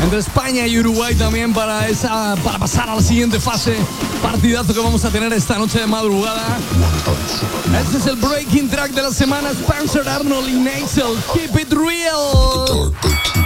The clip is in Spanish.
entre España y Uruguay también para pasar a la siguiente fase. Partidazo que vamos a tener esta noche de madrugada. Este es el breaking track de la semana. Spencer Arnold y Nasal. Keep it real.